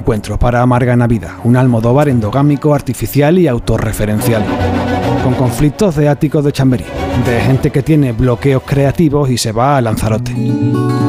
encuentro para Amarga Navidad, un Almodóvar endogámico, artificial y autorreferencial, con conflictos de áticos de Chamberí, de gente que tiene bloqueos creativos y se va a Lanzarote,